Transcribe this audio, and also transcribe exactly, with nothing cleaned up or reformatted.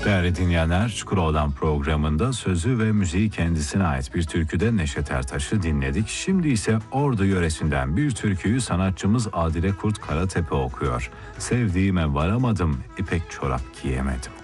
Değerli dinleyenler, Çukurova'dan programında sözü ve müziği kendisine ait bir türküde Neşet Ertaş'ı dinledik. Şimdi ise Ordu yöresinden bir türküyü sanatçımız Adile Kurt Karatepe okuyor. Sevdiğime varamadım, ipek çorap giyemedim.